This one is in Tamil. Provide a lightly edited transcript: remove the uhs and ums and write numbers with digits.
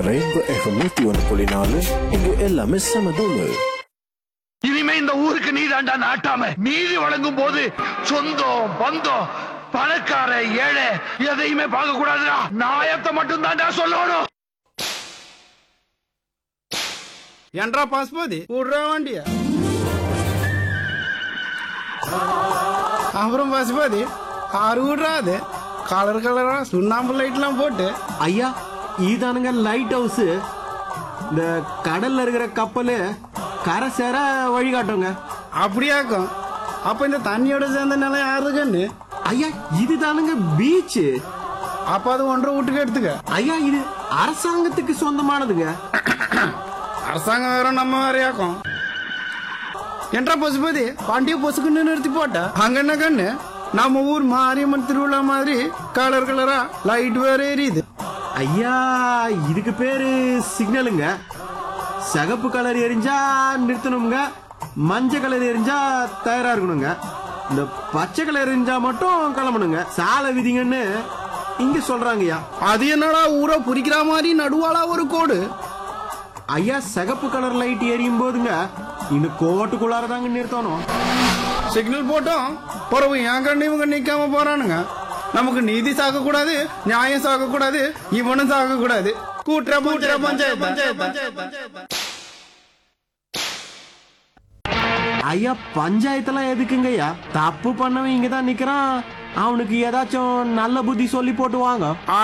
ரெயின்போ எஃப்எம் 101.4 இங்க எல்லாமே சமதூளு. இனிமே இந்த ஊருக்கு நீ தாண்டா நாட்டாம. நீதி வழங்கும் போது சொந்தம் பந்தம் பணக்கார ஏழை எதையுமே பார்க்க கூடாதுடா. நாயத்தை மட்டும் தாண்டா சொல்லணும். என்றா பாஸ்போதி விடுறா வண்டியா. அப்புறம் பாஸ்போதி ஆறு விடுறாது கலர் கலரா சுண்ணாம்பு லைட்லாம் போட்டு. ஐயா இதானுங்க லைட் ஹவுஸ். இந்த கடல்ல இருக்கிற கப்பல் கரை சேர வழிகாட்டுங்க. அப்படியாக்கும். அப்ப இந்த தண்ணியோட சேர்ந்த நிலம் யாருக்குன்னு? ஐயா இதுதானுங்க பீச். அப்ப அது 1.5 வீட்டுக்கு எடுத்துக்க. ஐயா இது அரசாங்கத்துக்கு சொந்தமானதுங்க. அரசாங்கம் வேற நம்ம வேறையாக்கும். என்றா பசுபதி பாண்டிய பொசுக்குன்னு நிறுத்தி போட்ட அங்க என்ன கண்ணு? நம்ம ஊர் மாரியம்மன் திருவிழா மாதிரி கலர் கலரா லைட் வேற எரியுது. ஐயா இதுக்கு பேரு சிக்னலுங்க. சிகப்பு கலர் எரிஞ்சா நிறுத்தணுங்க, மஞ்சள் கலர் எரிஞ்சா தயாரா இருக்கணுங்க, இந்த பச்சை கலர் எரிஞ்சா மட்டும் கிளம்பணுங்க. சாலை விதிங்கன்னு இங்க சொல்றாங்கய்யா. அது என்னடா ஊரை புரிக்கிற மாதிரி நடுவாளா ஒரு கோடு? ஐயா சிகப்பு கலர் லைட் எரியும் போதுங்க இந்த கோட்டுக்குள்ளார தாங்க நிறுத்தணும். சிக்னல் போட்டோம் பிறகு என் கண்ணு இவங்க நிக்காம போறானுங்க. நமக்கு நீதி சாக்க கூடாது, நியாயம் சாக்க கூடாது, இவனும் சாக்க கூடாது. கூட்டுற பஞ்சாயத்து. ஐயா பஞ்சாயத்தெல்லாம் எதுக்குங்கய்யா? தப்பு பண்ணவன் இங்கதான் நிக்கிறான், அவனுக்கு ஏதாச்சும் நல்ல புத்தி சொல்லி போட்டு வாங்க.